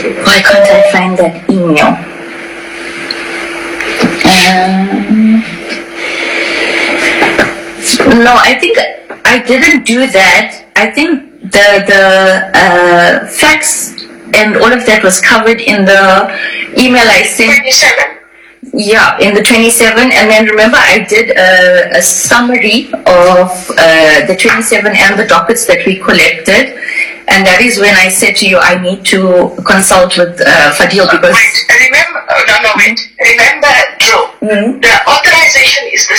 Why can't I find that email? No, I think I didn't do that. I think the facts and all of that was covered in the email I sent. 27. Yeah, in the 27, and then remember I did a summary of the 27 and the dockets that we collected, and that is when I said to you I need to consult with Fadil because... Wait, remember, wait. Remember, Joe, the authorization is the